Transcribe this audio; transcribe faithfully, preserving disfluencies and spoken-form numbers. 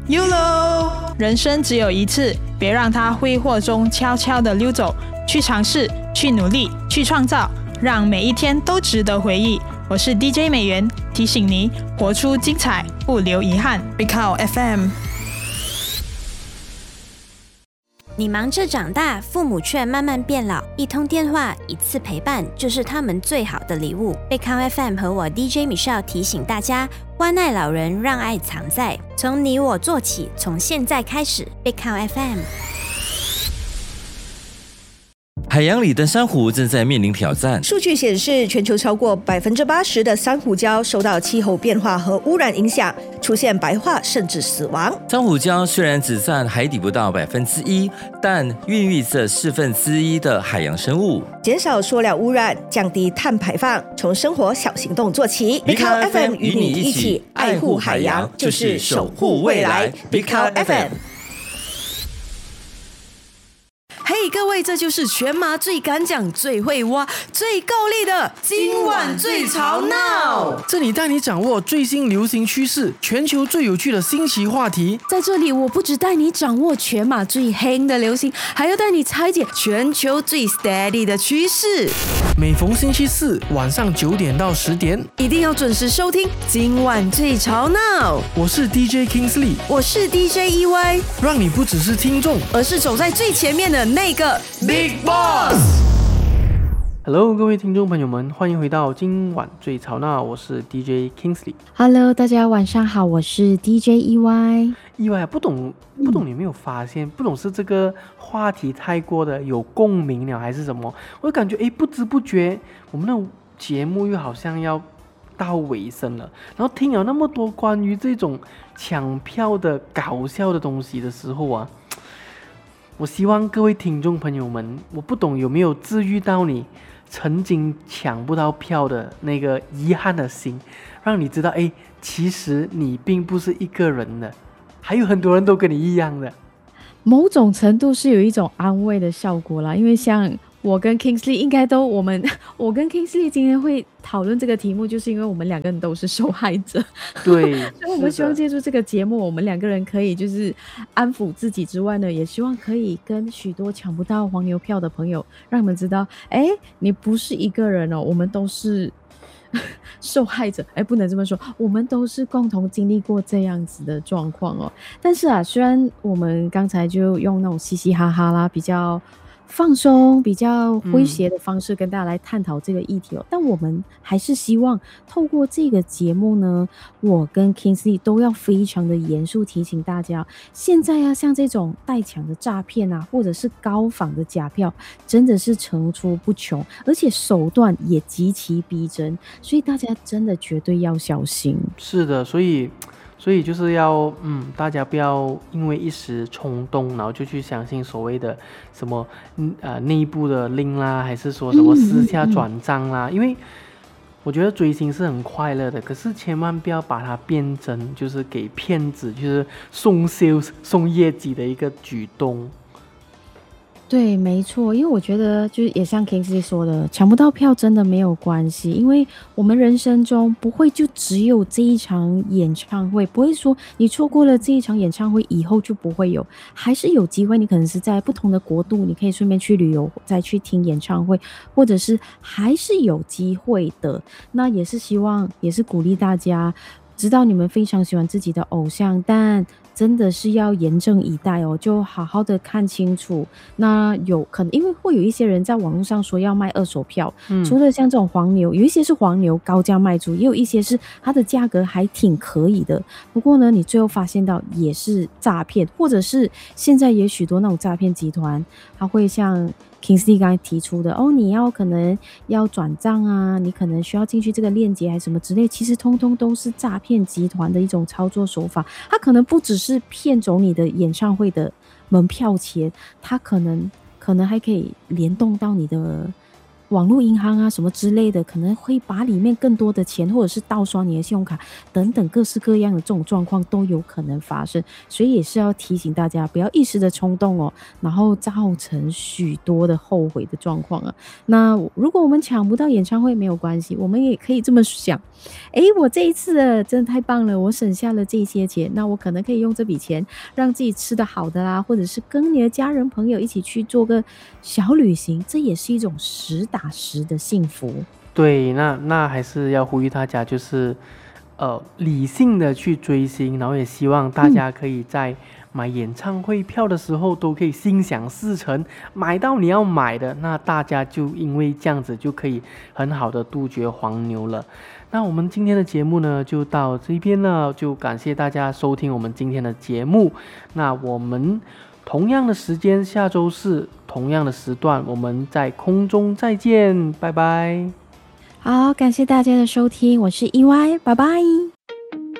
Y O L O， 人生只有一次，别让它挥霍中悄悄地溜走。去尝试，去努力，去创造，让每一天都值得回忆。我是 D J 美元，提醒你活出精彩，不留遗憾。Big Cow F M。 你忙着长大，父母却慢慢变老，一通电话，一次陪伴，就是他们最好的礼物。Big Cow F M 和我 D J Michelle 提醒大家，关爱老人，让爱藏在，从你我做起，从现在开始。Big Cow F M。 海洋里的珊瑚正在面临挑战。 数据显示，全球超过百分之八十的珊瑚礁受到气候变化和污染影响，出现白化甚至死亡。 珊瑚礁虽然只占海底不到百分之一，但孕育着四分之一的海洋生物。 减少塑料污染，降低碳排放，从生活小行动做起。Big Cow F M 与你一起爱护海洋，就是守护未来。Big Cow F M。 嘿、hey, 各位，这就是全马最敢讲、最会挖、最够力的今晚最吵闹。 这里带你掌握最新流行趋势，全球最有趣的新奇话题。 在这里，我不只带你掌握全马最黑的流行，还要带你拆解全球最 steady 的趋势。 每逢星期四晚上九点到十点， 一定要准时收听今晚最吵闹。 我是 D J Kingsley， 我是 D J E Y， 让你不只是听众， 而是走在最前面的那个 Big Boss。Hello， 各位听众朋友们，欢迎回到今晚最吵闹，我是 D J Kingsley。Hello， 大家晚上好，我是 D J E Y。E Y 不懂不懂，你有没有发现，不懂是这个话题太过的有共鸣了，还是什么？我就感觉哎，不知不觉我们的节目又好像要到尾声了。然后听了那么多关于这种抢票的搞笑的东西的时候啊。我希望各位听众朋友们，我不懂有没有治愈到你曾经抢不到票的那个遗憾的心，让你知道，哎，其实你并不是一个人的，还有很多人都跟你一样的。 某种程度是有一种安慰的效果啦，因为像我跟 Kingsley 应该都我们我跟 Kingsley 今天会讨论这个题目，就是因为我们两个人都是受害者。 对， 所以我们希望借助这个节目，我们两个人可以就是安抚自己之外呢，也希望可以跟许多抢不到黄牛票的朋友，让你们知道，哎，你不是一个人哦，我们都是受害者。哎，不能这么说，我们都是共同经历过这样子的状况哦。但是啊，虽然我们刚才就用那种嘻嘻哈哈啦，比较放松、比较诙谐的方式跟大家来探讨这个议题哦，嗯、但我们还是希望透过这个节目呢，我跟 Kingsley 都要非常的严肃提醒大家，现在啊，像这种代抢的诈骗啊，或者是高仿的假票，真的是层出不穷，而且手段也极其逼真，所以大家真的绝对要小心。 是的，所以。所以就是要，嗯，大家不要因为一时冲动，然后就去相信所谓的什么，呃，内部的 link 啦，还是说什么私下转账啦。嗯嗯嗯、因为我觉得追星是很快乐的，可是千万不要把它变成就是给骗子，就是送 sales 送业绩的一个举动。 对，没错，因为我觉得就是也像 Kingsley 说的，抢不到票真的没有关系，因为我们人生中不会就只有这一场演唱会，不会说你错过了这一场演唱会以后就不会有，还是有机会，你可能是在不同的国度，你可以顺便去旅游，再去听演唱会，或者是还是有机会的。那也是希望，也是鼓励大家，知道你们非常喜欢自己的偶像，但真的是要严阵以待哦，就好好的看清楚。那有可能因为会有一些人在网络上说要卖二手票、嗯、除了像这种黄牛，有一些是黄牛高价卖出，也有一些是它的价格还挺可以的，不过呢你最后发现到也是诈骗，或者是现在也许多那种诈骗集团，它会像Kingsley 刚才提出的哦，你要可能要转账啊，你可能需要进去这个链接还是什么之类，其实通通都是诈骗集团的一种操作手法。它可能不只是骗走你的演唱会的门票钱，它可能可能还可以联动到你的网络银行啊什么之类的，可能会把里面更多的钱，或者是盗刷你的信用卡等等各式各样的这种状况都有可能发生，所以也是要提醒大家不要一时的冲动哦，然后造成许多的后悔的状况啊。那如果我们抢不到演唱会没有关系，我们也可以这么想，诶，我这一次的真的太棒了，我省下了这些钱，那我可能可以用这笔钱让自己吃的好的啦，或者是跟你的家人朋友一起去做个小旅行，这也是一种实打实的幸福。 对，那那还是要呼吁大家，就是呃理性的去追星，然后也希望大家可以在买演唱会票的时候都可以心想事成，买到你要买的，那大家就因为这样子就可以很好的杜绝黄牛了。那我们今天的节目呢就到这边了，就感谢大家收听我们今天的节目。那我们同样的时间，下周四同样的时段，我们在空中再见，拜拜。 好，感谢大家的收听，我是E Y，拜拜。